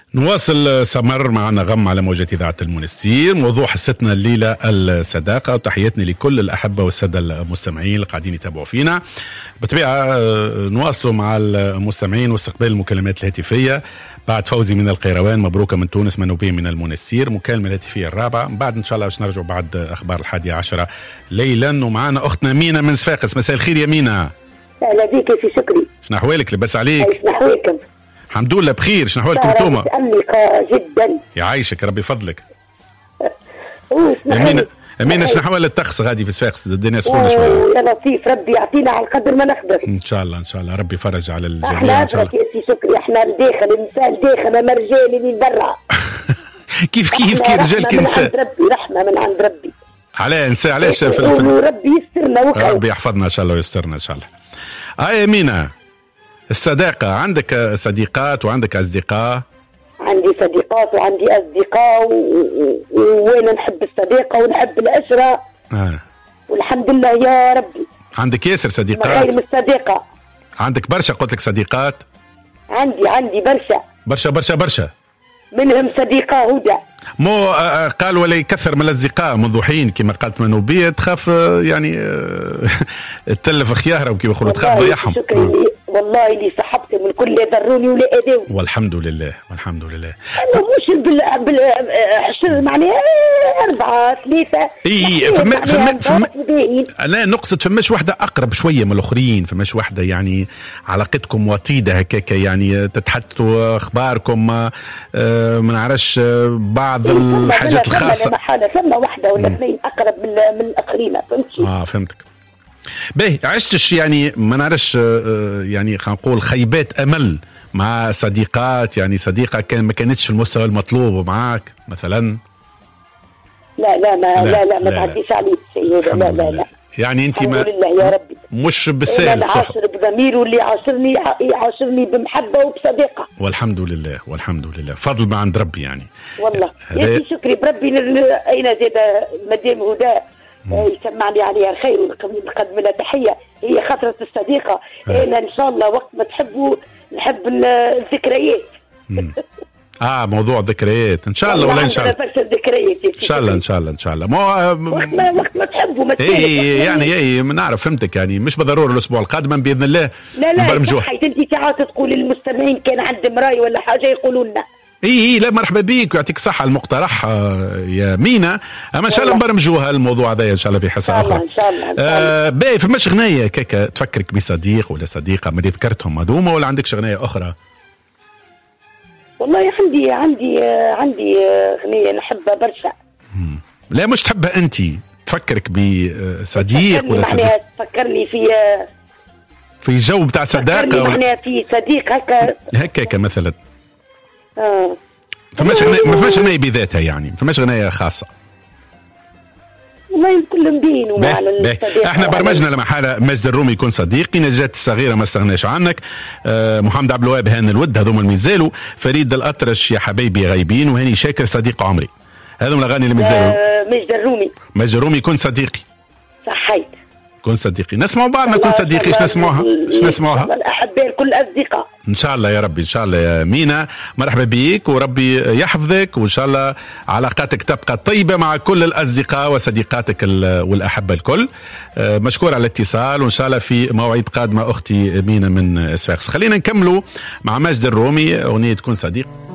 نواصل سمر معنا غم على موجة إذاعة المنستير. موضوع حصتنا الليلة الصداقة، وتحياتنا لكل الأحبة والسادة المستمعين اللي قاعدين يتابعوا فينا. بالطبيعة نواصلوا مع المستمعين واستقبال المكالمات الهاتفية. بعد فوزي من القيروان، مبروكة من تونس، منوبين من المنستير، مكالمة الهاتفية الرابعة. بعد إن شاء الله باش نرجعوا بعد أخبار 11 ليلا. ومعنا أختنا مينا من صفاقس. مساء الخير يا مينا. اهلا بيك في شكري. شنو أحوالك؟ لباس عليك؟ شنو أحوالكم؟ الحمد لله بخير. شنو أحوالكم انتوما؟ متألقة جدا. يعيشك ربي فضلك. أمينة شنو أحوال الطقس غادي في صفاقس؟ الدنيا سخونة شوية. يا لطيف، ربي يعطينا على قدر ما نقدر. إن شاء الله إن شاء الله ربي يفرج على الجميع. احنا أدرك يا سي شكري، احنا الداخل النساء الداخل، ما رجال من برا. كيف رجال كنساء. من عند ربي، رحمة من عند ربي. على نساء علاش ربي يسترنا وكذا. ربي يحفظنا إن شاء الله ويسترنا إن شاء الله. يا أمينة، الصداقة، عندك صديقات وعندك أصدقاء؟ عندي صديقات وعندي أصدقاء وين نحب الصداقة ونحب العشرة. والحمد لله يا ربي. عندك ياسر صديقات؟ خير من الصديقة. عندك برشا، قلت لك صديقات؟ عندي برشا. منهم صديقة هدى. مو قال ولا يكثر من الأصدقاء منذ حين كما قالت منوبية، تخاف يعني تلف خيارهم كما يقولوا، تخاف ضيعهم. والله اللي صحبتهم الكل ضروني ولا أذوا. والحمد لله والحمد لله. أنا مش بالحشر معناها 4 3. أنا نقصد فماش واحدة أقرب شوية من الآخرين، فماش واحدة يعني علاقتكم وطيدة هكاك، يعني تتحدثوا أخباركم، ما نعرفش بعض الحاجات الخاصة. ثم واحدة ولا اثنين أقرب من الآخرين، فهمتي؟ فهمتك. باهي، عشتش يعني ما نعرفش يعني خلينا نقول خيبات أمل مع صديقات، يعني صديقة ما كانتش في المستوى المطلوب معاك مثلا؟ لا ما تعديش عليك شيء. لا يعني انت الحمد لله يا ربي مش بالسهل. انا عاشر بضمير، واللي يعاشرني بمحبه وبصداقه. والحمد لله فضل ما عند ربي يعني. والله يا شكري بربي. اين زاد مدام هدى يسمعني عليها الخير ونقدم لها تحيه، هي خطره الصديقه. انا ان شاء الله وقت ما تحبوا نحب الذكريات. موضوع ذكريات ان شاء الله. ولا ان شاء الله ان شاء الله وقت ما تحبوا ما يعني نعرف فهمتك، يعني مش بالضروره الاسبوع القادم باذن الله. لا صحيت انت ساعات تقول للمستمعين كان عندهم راي ولا حاجه يقولوا لنا. لا مرحبا بيك ويعطيك الصحه المقترح يا مينا. اما ان شاء الله نبرمجوها الموضوع هذا ان شاء الله في حصه اخرى ان شاء الله. باهي، فماش غنايه كيكا تفكرك بصديق ولا صديقه ما ذكرتهم هذوما، ولا عندك غنايه اخرى؟ والله عندي غنية نحبها برشا. لا مش تحبها انت، تفكرك بصديق ولا صديق؟ تفكرني في جو بتاع صداقة ولا في صديق هكاك مثلا. فماش غناية بذاتها، يعني فماش غناية خاصة. والله كلهم بينوا مع الصديق. احنا برمجنا لما حالة ماجد الرومي يكون صديقي، نجاة الصغيرة ما استغناش عنك، محمد عبد الوهاب هان الود، هذوما الميزالو، فريد الأطرش يا حبايبي غايبين، وهاني شاكر صديق عمري. هذوما الأغاني اللي ميزالو. ماجد الرومي يكون صديقي. صحيت. كون صديقي، نسمعوا بعضنا. كون صديقي ايش نسمعوها؟ الأحباء الكل أصدقاء ان شاء الله يا ربي. ان شاء الله يا مينا، مرحبا بيك وربي يحفظك، وان شاء الله علاقاتك تبقى طيبه مع كل الاصدقاء وصديقاتك والاحبه الكل. مشكور على الاتصال، وان شاء الله في مواعيد قادمه اختي مينا من صفاقس. خلينا نكملوا مع ماجد الرومي اغنيه تكون صديق.